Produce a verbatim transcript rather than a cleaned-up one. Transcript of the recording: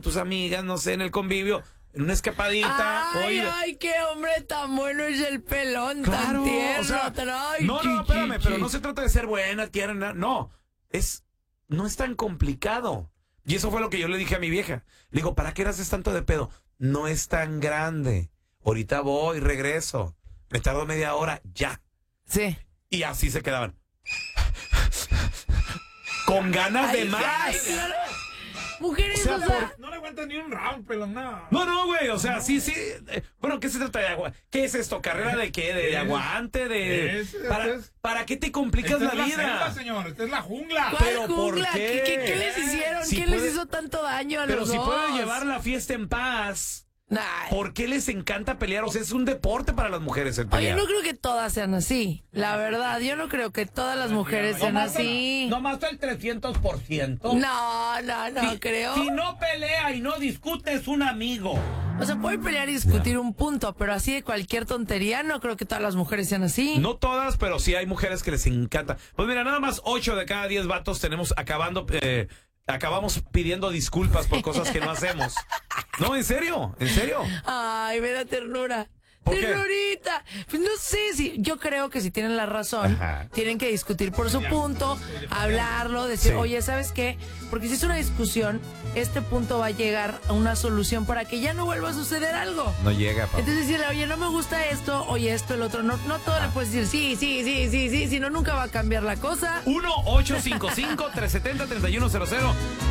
con tus amigas, no sé, en el convivio, en una escapadita. Ay, oye, ay, qué hombre tan bueno es el pelón, claro, tan tierno. o sea, ay, no, chi, no, espérame, chi, pero chi. no se trata de ser buena, tierna, no, es, no es tan complicado. Y eso fue lo que yo le dije a mi vieja. Le digo, ¿para qué haces tanto de pedo? No es tan grande. Ahorita voy, regreso. Me tardo media hora, ya. Sí. Y así se quedaban. Con ganas Ay, de más. ay, claro. Mujeres, O sea, o sea, por- No le aguanta ni un round, pelón, no. No, no, güey, o sea, sí, sí. eh, Bueno, ¿qué se trata de agua? ¿Qué es esto? ¿Carrera de qué? ¿De Es- aguante? ¿De es- para, es- ¿Para qué te complicas Esta la es la vida? selva, señor. Esta es la jungla. ¿cuál pero ¿por jungla? qué? ¿Qué, qué les hicieron? Si ¿Qué puede- les hizo tanto daño a Pero los si dos? pueden llevar la fiesta en paz, Ay. ¿por qué les encanta pelear? O sea, es un deporte para las mujeres el Oye, pelear. no creo que todas sean así. La verdad, yo no creo que todas las mujeres sean así. Nomás el trescientos por ciento. No, no, no Si- creo. Si no pelea y no discute, es un amigo. O sea, pueden pelear y discutir un punto, pero así de cualquier tontería, no creo que todas las mujeres sean así. No todas, pero sí hay mujeres que les encanta. Pues mira, nada más ocho de cada diez vatos tenemos acabando, eh, acabamos pidiendo disculpas por cosas que no hacemos. No, en serio, en serio. Ay, me da ternura. ¿Por qué? Ternurita. Pues no sé si, yo creo que si tienen la razón, Ajá. tienen que discutir por su punto, hablarlo, decir, Sí. oye, ¿sabes qué? Porque si es una discusión, este punto va a llegar a una solución para que ya no vuelva a suceder algo. No llega, papá. Entonces decirle, oye, no me gusta esto, oye, esto, el otro. No, no todo le puedes decir sí, sí, sí, sí, sí, si no, nunca va a cambiar la cosa. uno ocho cinco cinco, tres siete cero, tres uno cero cero